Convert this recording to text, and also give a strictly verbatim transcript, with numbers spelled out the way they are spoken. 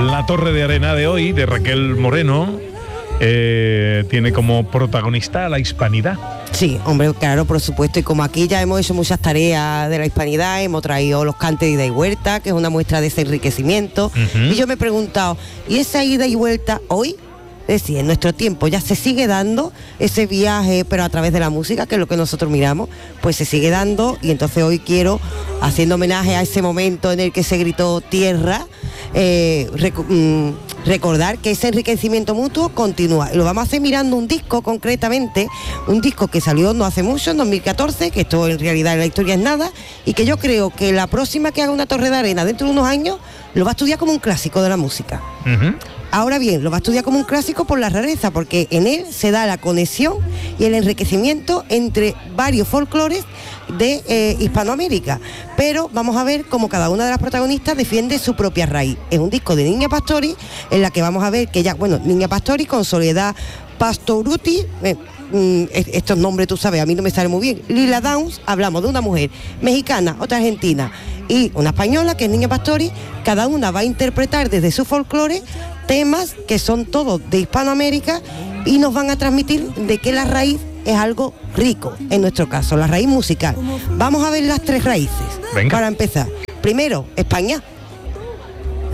La Torre de Arena de hoy, de Raquel Moreno, eh, tiene como protagonista a la hispanidad. Sí, hombre, claro, por supuesto, y como aquí ya hemos hecho muchas tareas de la hispanidad, hemos traído los cantes de ida y vuelta, que es una muestra de ese enriquecimiento, uh-huh. Y yo me he preguntado, ¿y esa ida y vuelta hoy? Es decir, en nuestro tiempo ya se sigue dando ese viaje, pero a través de la música, que es lo que nosotros miramos, pues se sigue dando, y entonces hoy quiero, haciendo homenaje a ese momento en el que se gritó tierra, eh, rec- mm, recordar que ese enriquecimiento mutuo continúa. Y lo vamos a hacer mirando un disco concretamente, un disco que salió no hace mucho, en dos mil catorce, que esto en realidad en la historia es nada, y que yo creo que la próxima que haga una Torre de Arena dentro de unos años, lo va a estudiar como un clásico de la música. Uh-huh. Ahora bien, lo va a estudiar como un clásico por la rareza, porque en él se da la conexión y el enriquecimiento entre varios folclores de eh, Hispanoamérica. Pero vamos a ver cómo cada una de las protagonistas defiende su propia raíz. Es un disco de Niña Pastori, en la que vamos a ver que ya, bueno, Niña Pastori con Soledad Pastorutti, eh, mm, estos nombres tú sabes, a mí no me salen muy bien. Lila Downs, hablamos de una mujer mexicana, otra argentina y una española, que es Niña Pastori. Cada una va a interpretar desde su folclore temas que son todos de Hispanoamérica y nos van a transmitir de que la raíz es algo rico, en nuestro caso, la raíz musical. Vamos a ver las tres raíces. Venga. Para empezar. Primero, España.